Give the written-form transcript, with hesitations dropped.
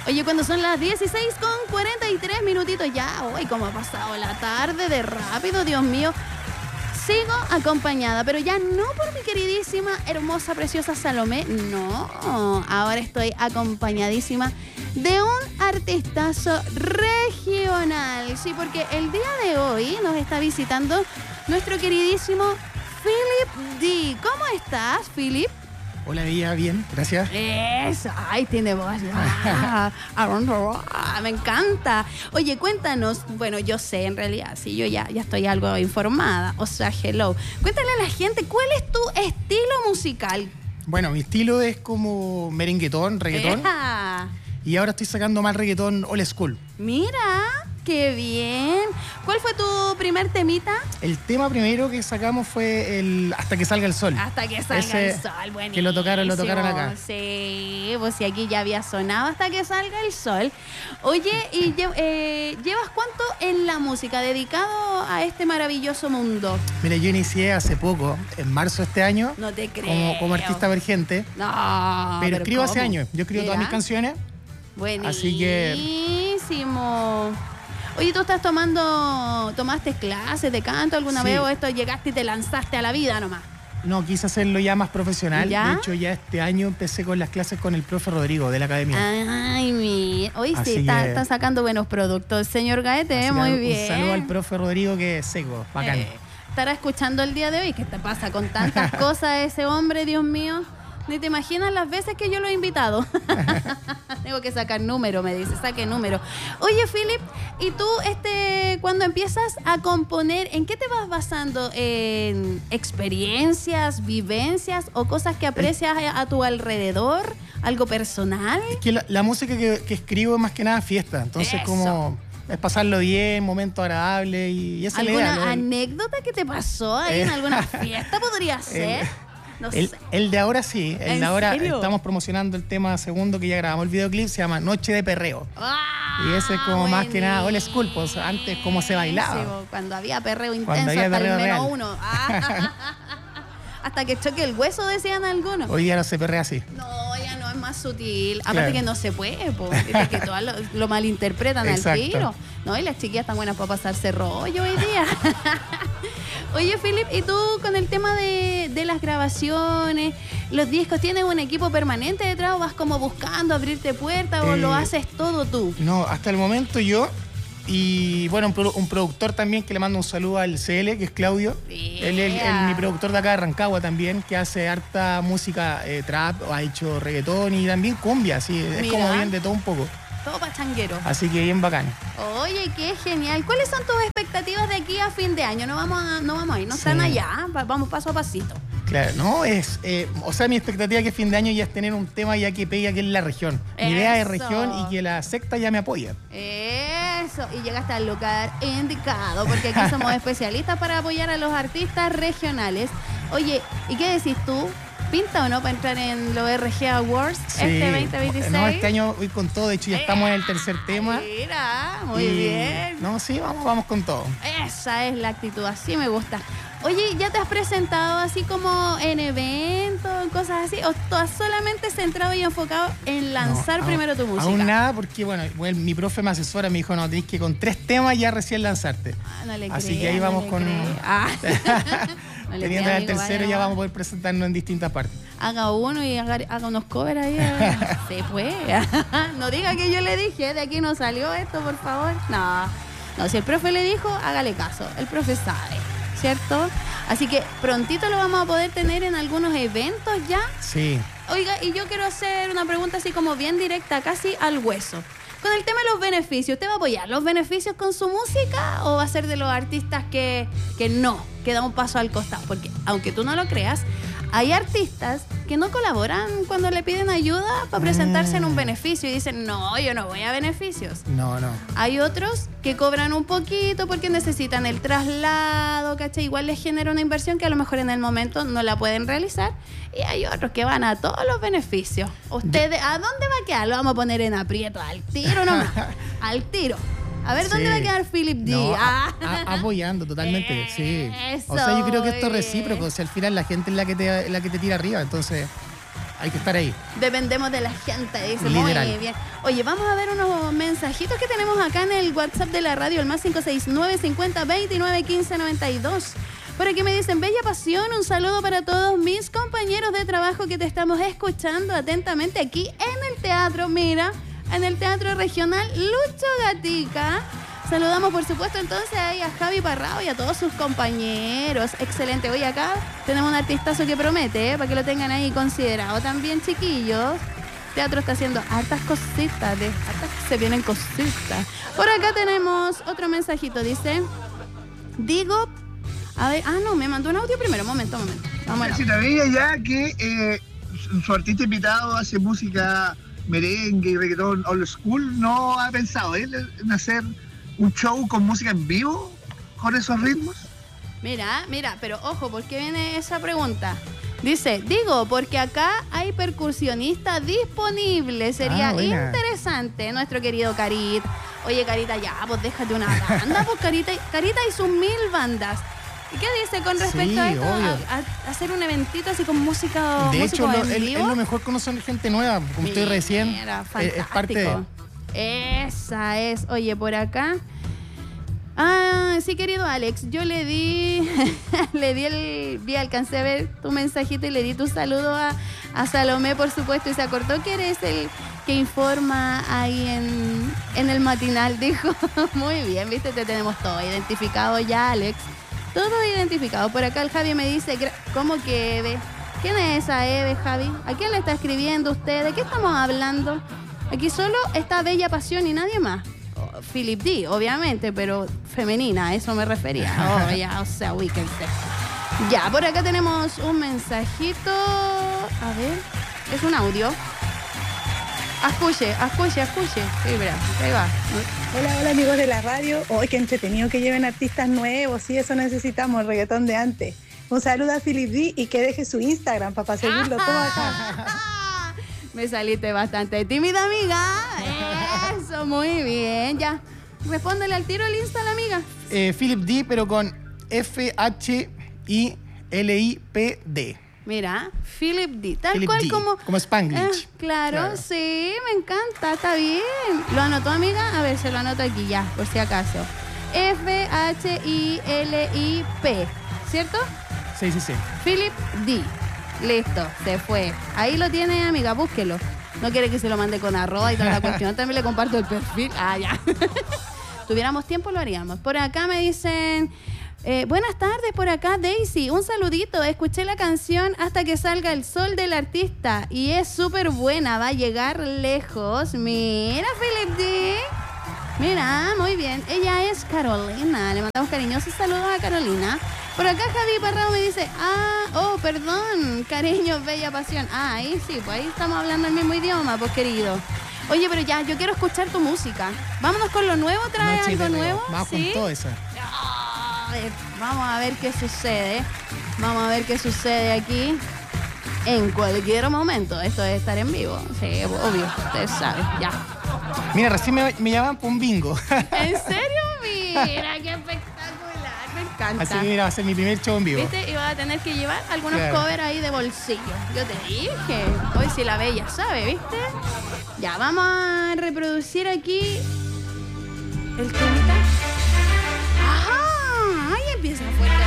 Oye, cuando son las 16:43 minutitos ya, uy, cómo ha pasado la tarde de rápido, Dios mío. Sigo acompañada, pero ya no por mi queridísima, hermosa, preciosa Salomé, no. Ahora estoy acompañadísima de un artistazo regional. Sí, porque el día de hoy nos está visitando nuestro queridísimo Philip D. ¿Cómo estás, Philip? Hola, Villa, bien, gracias. Eso, ay, tiene voz. Me encanta. Oye, cuéntanos, bueno, yo sé en realidad, sí, yo ya estoy algo informada, o sea, hello. Cuéntale a la gente, ¿cuál es tu estilo musical? Bueno, mi estilo es como merenguetón, reggaetón. Y ahora estoy sacando más reggaetón old school. Mira, qué bien. ¿Cuál fue tu primer temita? El tema primero que sacamos fue el Hasta que salga el sol. Hasta que salga el sol, buenísimo. Que lo tocaron acá. Sí, pues si aquí ya había sonado Hasta que salga el sol. Oye, ¿y llevas cuánto en la música dedicado a este maravilloso mundo? Mira, yo inicié hace poco, en marzo de este año. No te creo. Como artista emergente. No, pero escribo ¿cómo? hace años. Yo escribo todas mis canciones. Buenísimo. Así que... Oye, ¿tú tomaste clases de canto alguna vez o esto llegaste y te lanzaste a la vida nomás? No, quise hacerlo ya más profesional. ¿Ya? De hecho, ya este año empecé con las clases con el profe Rodrigo de la academia. Ay, mira. Oye, sí, está sacando buenos productos. Señor Gaete, muy bien. Un saludo al profe Rodrigo, que es seco, bacán. ¿Estará escuchando el día de hoy? ¿Qué te pasa con tantas cosas ese hombre, Dios mío? Ni te imaginas las veces que yo lo he invitado. Tengo que sacar número, me dice, saque número. Oye, Philip, ¿y tú cuando empiezas a componer, en qué te vas basando? ¿En experiencias, vivencias o cosas que aprecias a tu alrededor? ¿Algo personal? Es que la música que escribo es más que nada fiesta. Entonces, como... es pasarlo bien, momento agradable y esa es la idea. ¿Alguna anécdota que te pasó ahí en alguna fiesta podría ser? No sé. El de ahora sí. El de ahora serio? estamos promocionando el tema segundo que ya grabamos el videoclip, se llama Noche de Perreo. Y ese es como más que nada old school, pues antes cómo se bailaba. Cuando había perreo intenso, cuando había hasta perreo el menos real. uno. Hasta que choque el hueso, decían algunos. Hoy día no se perrea así. No, ya no, es más sutil. Claro. Aparte que no se puede, porque que todas lo malinterpretan al tiro. No, y las chiquillas están buenas para pasarse rollo hoy día. Oye, Philip, ¿y tú con el tema de las grabaciones, los discos, tienes un equipo permanente detrás o vas como buscando abrirte puertas o lo haces todo tú? No, hasta el momento yo y bueno, un productor también que le mando un saludo al CL, que es Claudio. Él es mi productor de acá de Rancagua también, que hace harta música trap, ha hecho reggaetón y también cumbia, así, es como bien de todo un poco. Todo pachanguero. Así que bien bacán. Oye, qué genial. ¿Cuáles son tus expectativas de aquí a fin de año? No vamos a ir, no están allá, vamos paso a pasito. Claro, no, o sea, mi expectativa que fin de año ya es tener un tema ya que pegue aquí en la región. Mi idea es región y que la secta ya me apoya. Eso, y llegaste al lugar indicado, porque aquí somos especialistas para apoyar a los artistas regionales. Oye, ¿y qué decís tú? ¿Pinta o no para entrar en los RG Awards este 2026? No, este año voy con todo. De hecho, ya estamos en el tercer tema. Mira, muy bien. No, sí, vamos con todo. Esa es la actitud, así me gusta. Oye, ¿ya te has presentado así como en eventos, cosas así? ¿O tú has solamente centrado y enfocado en lanzar primero tu música? Aún nada, porque bueno, mi profe me asesora, me dijo, no, tenés que con 3 temas ya recién lanzarte. No le así que ahí vamos con... Teniendo el tercero ya vamos a poder presentarnos en distintas partes. Haga uno y haga unos covers ahí. Se puede. No diga que yo le dije, de aquí no salió esto, por favor. No, si el profe le dijo, hágale caso. El profe sabe, ¿cierto? Así que prontito lo vamos a poder tener en algunos eventos ya. Sí. Oiga, y yo quiero hacer una pregunta así como bien directa, casi al hueso. Con el tema de los beneficios, ¿usted va a apoyar los beneficios con su música o va a ser de los artistas que da un paso al costado? Porque aunque tú no lo creas, hay artistas que no colaboran cuando le piden ayuda para presentarse en un beneficio y dicen, no, yo no voy a beneficios. No. Hay otros que cobran un poquito porque necesitan el traslado, ¿cachai? Igual les genera una inversión que a lo mejor en el momento no la pueden realizar. Y hay otros que van a todos los beneficios. ¿Ustedes a dónde va a quedar? Lo vamos a poner en aprieto, al tiro nomás, al tiro. A ver, ¿dónde va a quedar Philip D? No, apoyando totalmente, sí. O sea, yo creo que esto es recíproco. O sea, al final la gente es la que te tira arriba. Entonces, hay que estar ahí. Dependemos de la gente, dice. Literal. Muy bien. Oye, vamos a ver unos mensajitos que tenemos acá en el WhatsApp de la radio, el más 569 50 29 15 92. Por aquí me dicen, bella pasión, un saludo para todos mis compañeros de trabajo que te estamos escuchando atentamente aquí en el teatro, mira, en el Teatro Regional Lucho Gatica. Saludamos, por supuesto, entonces ahí a Javi Parrao y a todos sus compañeros. Excelente. Hoy acá tenemos un artistazo que promete, para que lo tengan ahí considerado también, chiquillos. Teatro está haciendo hartas cositas, hartas se vienen cositas. Por acá tenemos otro mensajito, dice, digo, a ver, no, me mandó un audio primero, momento. Vamos a Si la veía ya que su artista invitado hace música merengue y reggaetón old school, ¿no ha pensado él en hacer un show con música en vivo con esos ritmos? Mira, pero ojo, ¿por qué viene esa pregunta? Dice, digo, porque acá hay percusionista disponible. Sería interesante, nuestro querido Carit. Oye, Carita, ya, pues déjate una banda, pues Carita y sus 1000 bandas. ¿Y qué dice con respecto a esto? A hacer un eventito así con música de hecho, en él vivo. lo mejor conocer gente nueva, como estoy recién. Fantástico. Es parte de... Esa es. Oye, por acá. Sí, querido Alex, yo le di alcancé a ver tu mensajito y le di tu saludo a Salomé, por supuesto, y se acordó que eres el que informa ahí en el matinal, dijo. Muy bien, viste, te tenemos todo identificado ya, Alex. Todo identificado. Por acá el Javi me dice, ¿cómo que Eve? ¿Quién es esa Eve, Javi? ¿A quién le está escribiendo usted? ¿De qué estamos hablando? Aquí solo está Bella Pasión y nadie más. Philip D, obviamente, pero femenina, a eso me refería. O sea, ubíquense. Ya, por acá tenemos un mensajito. A ver, es un audio. Escuche. Sí, mira, ahí va. Hola amigos de la radio. Hoy qué entretenido que lleven artistas nuevos, sí, eso necesitamos, el reggaetón de antes. Un saludo a Philip D y que deje su Instagram para seguirlo todo acá. Me saliste bastante tímida, amiga. Eso, muy bien. Ya, respóndele al tiro el Insta a la amiga. Philip D, pero con F-H-I-L-I-P-D. Mira, Philip D. Tal Philip cual D, como Spanglish. Claro, sí, me encanta, está bien. ¿Lo anotó, amiga? A ver, se lo anoto aquí ya, por si acaso. F-H-I-L-I-P, ¿cierto? Sí. Philip D. Listo, se fue. Ahí lo tiene, amiga, búsquelo. No quiere que se lo mande con arroba y toda la cuestión. También le comparto el perfil. Ya. Tuviéramos tiempo, lo haríamos. Por acá me dicen... buenas tardes, por acá Daisy, un saludito, escuché la canción Hasta que salga el sol del artista y es súper buena, va a llegar lejos. Mira, Philip D. Mira, muy bien, ella es Carolina, le mandamos cariñosos saludos a Carolina. Por acá Javi Parrao me dice, perdón, cariño, bella pasión. Ahí sí, pues ahí estamos hablando el mismo idioma, pues querido. Oye, pero ya, yo quiero escuchar tu música. Vámonos con lo nuevo, ¿trae algo nuevo? Vamos ¿Sí? con todo eso. Vamos a ver qué sucede. Vamos a ver qué sucede aquí en cualquier momento. Esto es estar en vivo. Sí, obvio, ustedes saben, ya. Mira, recién me llaman por un bingo. ¿En serio? Mira, qué espectacular. Me encanta. Así que mira, va a ser mi primer show en vivo. ¿Viste? Y vas a tener que llevar algunos Claro. covers ahí de bolsillo. Yo te dije. Hoy sí la bella sabe, ¿viste? Ya, vamos a reproducir aquí el temita. Ajá. Ahí empieza fuerte.